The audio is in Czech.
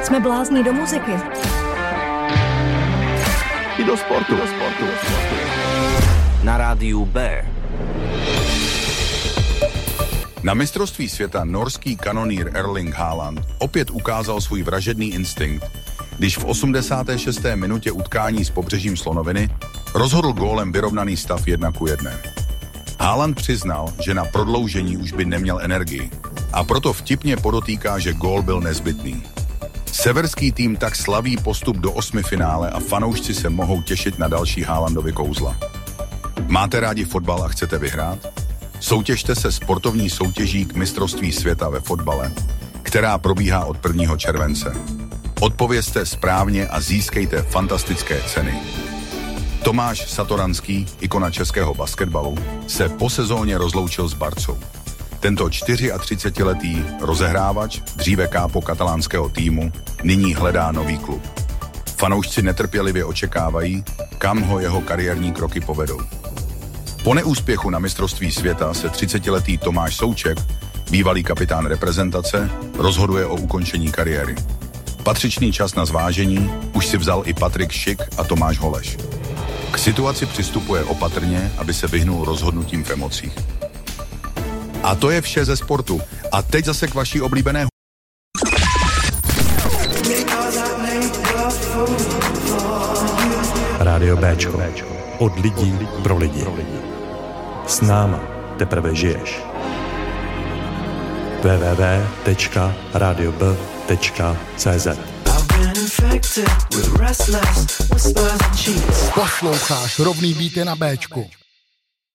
Jsme blázni do muziky. I do sportu. Na rádiu B. Na mistrovství světa norský kanonýr Erling Haaland opět ukázal svůj vražedný instinkt, když v 86. minutě utkání s Pobřežím Slonoviny rozhodl gólem vyrovnaný stav 1:1. Haaland přiznal, že na prodloužení už by neměl energii a proto vtipně podotýká, že gól byl nezbytný. Severský tým tak slaví postup do 8. finále a fanoušci se mohou těšit na další Haalandovy kouzla. Máte rádi fotbal a chcete vyhrát? Soutěžte se sportovní soutěží k mistrovství světa ve fotbale, která probíhá od 1. července. Odpovězte správně a získejte fantastické ceny. Tomáš Satoranský, ikona českého basketbalu, se po sezóně rozloučil s Barcou. Tento 34letý rozehrávač, dříve kápo katalánského týmu, nyní hledá nový klub. Fanoušci netrpělivě očekávají, kam ho jeho kariérní kroky povedou. Po neúspěchu na mistrovství světa se 30letý Tomáš Souček, bývalý kapitán reprezentace, rozhoduje o ukončení kariéry. Patřičný čas na zvážení už si vzal i Patrik Šik a Tomáš Holeš. K situaci přistupuje opatrně, aby se vyhnul rozhodnutím v emocích. A to je vše ze sportu. A teď zase k vaší oblíbené Rádio Béčko. Od lidí pro lidi. S náma teprve žiješ. www.radiob.cz Posloucháš rovný beaty na Béčku.